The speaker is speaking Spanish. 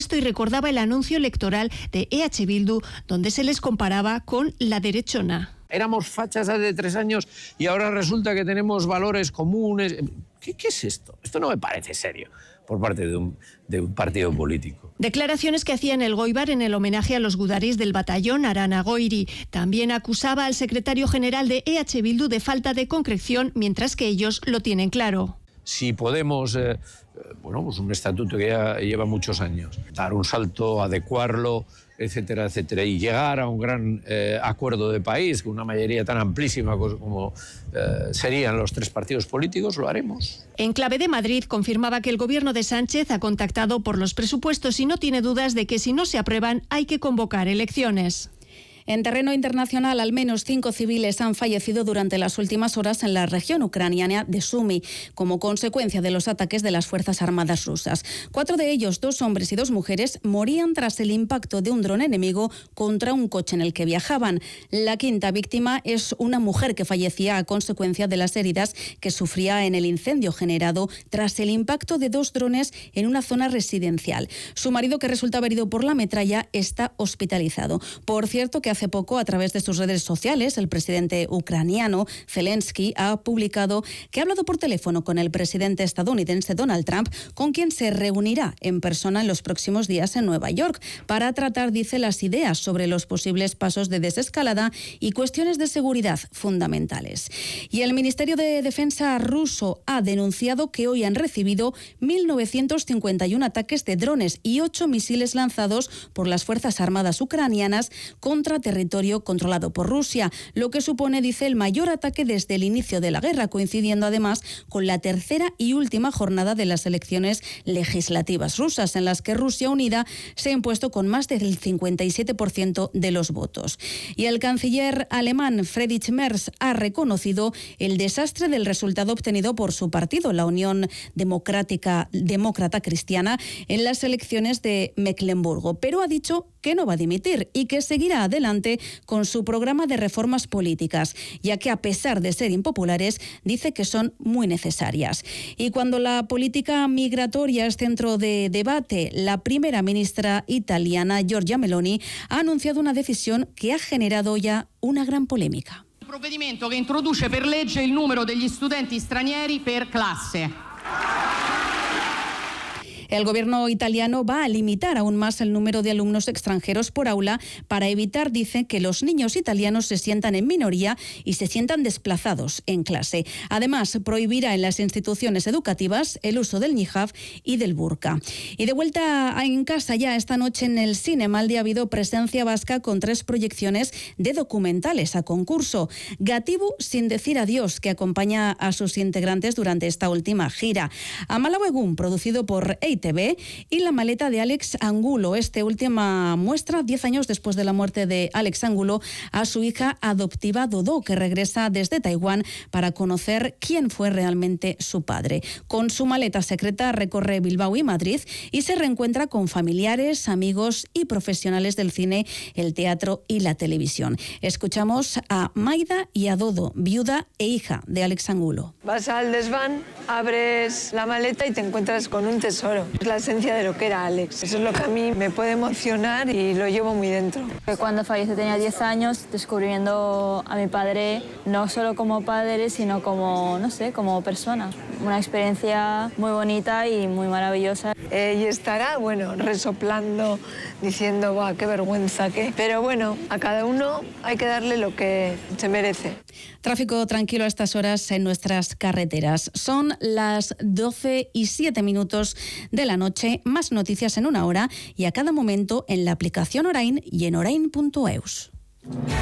y recordaba el anuncio electoral de EH Bildu, donde se les comparaba con la derechona. Éramos fachas hace 3 años y ahora resulta que tenemos valores comunes. ¿Qué es esto? Esto no me parece serio por parte de un partido político. Declaraciones que hacía en el Goibar en el homenaje a los gudarís del batallón Arana Goiri. También acusaba al secretario general de EH Bildu de falta de concreción, mientras que ellos lo tienen claro. Si podemos, pues un estatuto que ya lleva muchos años, dar un salto, adecuarlo, etcétera, etcétera, y llegar a un gran acuerdo de país, con una mayoría tan amplísima como serían los 3 partidos políticos, lo haremos. En clave de Madrid confirmaba que el gobierno de Sánchez ha contactado por los presupuestos y no tiene dudas de que si no se aprueban hay que convocar elecciones. En terreno internacional, al menos 5 civiles han fallecido durante las últimas horas en la región ucraniana de Sumy, como consecuencia de los ataques de las Fuerzas Armadas rusas. 4 de ellos, 2 hombres y 2 mujeres, morían tras el impacto de un dron enemigo contra un coche en el que viajaban. La 5ª víctima es una mujer que fallecía a consecuencia de las heridas que sufría en el incendio generado tras el impacto de 2 drones en una zona residencial. Su marido, que resultaba herido por la metralla, está hospitalizado. Por cierto, que hace poco, a través de sus redes sociales, el presidente ucraniano Zelensky ha publicado que ha hablado por teléfono con el presidente estadounidense Donald Trump, con quien se reunirá en persona en los próximos días en Nueva York para tratar, dice, las ideas sobre los posibles pasos de desescalada y cuestiones de seguridad fundamentales. Y el Ministerio de Defensa ruso ha denunciado que hoy han recibido 1.951 ataques de drones y 8 misiles lanzados por las Fuerzas Armadas ucranianas contra territorio controlado por Rusia, lo que supone, dice, el mayor ataque desde el inicio de la guerra, coincidiendo además con la 3ª y última jornada de las elecciones legislativas rusas, en las que Rusia Unida se ha impuesto con más del 57% de los votos. Y el canciller alemán Friedrich Merz ha reconocido el desastre del resultado obtenido por su partido, la Unión Demócrata Cristiana, en las elecciones de Mecklemburgo, pero ha dicho que no va a dimitir y que seguirá adelante con su programa de reformas políticas, ya que a pesar de ser impopulares, dice que son muy necesarias. Y cuando la política migratoria es centro de debate, la primera ministra italiana, Giorgia Meloni, ha anunciado una decisión que ha generado ya una gran polémica. Un provvedimento che introduce per legge il numero degli studenti stranieri per classe. El gobierno italiano va a limitar aún más el número de alumnos extranjeros por aula para evitar, dicen, que los niños italianos se sientan en minoría y se sientan desplazados en clase. Además, prohibirá en las instituciones educativas el uso del niqab y del burka. Y de vuelta en casa ya esta noche en el Cinemaldi ha habido presencia vasca con 3 proyecciones de documentales a concurso. Gatibu sin decir adiós, que acompaña a sus integrantes durante esta última gira. Amalau Egun, producido por EITV, y La maleta de Alex Angulo. Esta última muestra 10 años después de la muerte de Alex Angulo a su hija adoptiva Dodó, que regresa desde Taiwán para conocer quién fue realmente su padre. Con su maleta secreta recorre Bilbao y Madrid y se reencuentra con familiares, amigos y profesionales del cine, el teatro y la televisión. Escuchamos a Maida y a Dodo, viuda e hija de Alex Angulo. Vas al desván, abres la maleta y te encuentras con un tesoro. Es la esencia de lo que era Alex. Eso es lo que a mí me puede emocionar y lo llevo muy dentro. Cuando falleció tenía 10 años, descubriendo a mi padre no solo como padre, sino como, no sé, como persona. Una experiencia muy bonita y muy maravillosa. Y estará, bueno, resoplando, diciendo, ¡buah, qué vergüenza! Pero bueno, a cada uno hay que darle lo que se merece. Tráfico tranquilo a estas horas en nuestras carreteras. Son las 12:07 de la noche. Más noticias en una hora y a cada momento en la aplicación Orain y en orain.eus.